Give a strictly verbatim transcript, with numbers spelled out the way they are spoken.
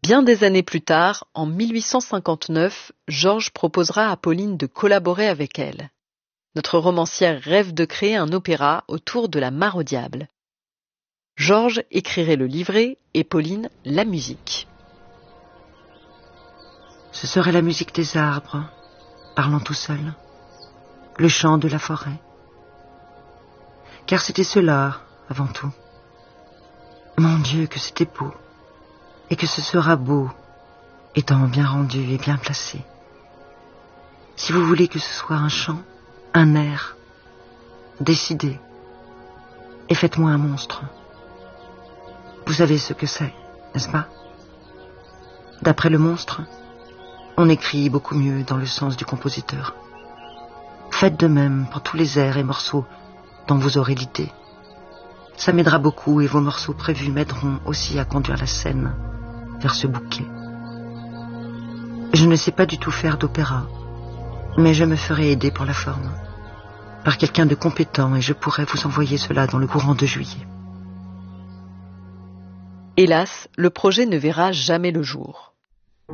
Bien des années plus tard, en mille huit cent cinquante-neuf, Georges proposera à Pauline de collaborer avec elle. Notre romancière rêve de créer un opéra autour de la mare au diable. Georges écrirait le livret et Pauline la musique. Ce serait la musique des arbres, parlant tout seul, le chant de la forêt. Car c'était cela, avant tout. Mon Dieu, que c'était beau, et que ce sera beau, étant bien rendu et bien placé. Si vous voulez que ce soit un chant, un air, décidez, et faites-moi un monstre. Vous savez ce que c'est, n'est-ce pas? D'après le monstre, on écrit beaucoup mieux dans le sens du compositeur. Faites de même pour tous les airs et morceaux dont vous aurez l'idée. Ça m'aidera beaucoup et vos morceaux prévus m'aideront aussi à conduire la scène vers ce bouquet. Je ne sais pas du tout faire d'opéra, mais je me ferai aider pour la forme par quelqu'un de compétent et je pourrai vous envoyer cela dans le courant de juillet. Hélas, le projet ne verra jamais le jour.